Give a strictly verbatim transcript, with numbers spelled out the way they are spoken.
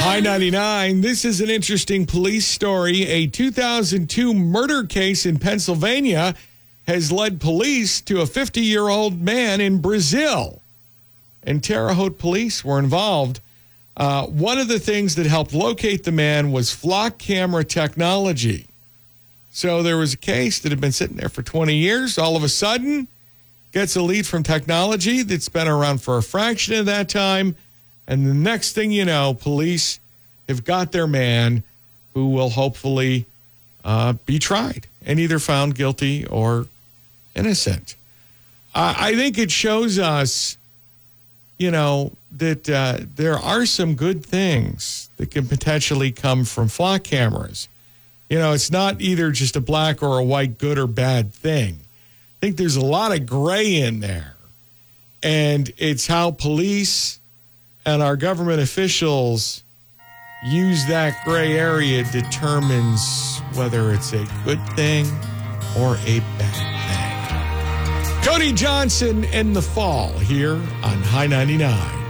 High ninety-nine, this is an interesting police story. A two thousand two murder case in Pennsylvania has led police to a fifty-year-old man in Brazil. And Terre Haute police were involved. Uh, one of the things that helped locate the man was flock camera technology. So there was a case that had been sitting there for twenty years. All of a sudden, gets a lead from technology that's been around for a fraction of that time. And the next thing you know, police have got their man who will hopefully uh, be tried and either found guilty or innocent. Uh, I think it shows us, you know, that uh, there are some good things that can potentially come from flock cameras. You know, it's not either just a black or a white good or bad thing. I think there's a lot of gray in there. And it's how police and our government officials use that gray area determines whether it's a good thing or a bad thing. Cody Johnson in the fall here on High ninety-nine.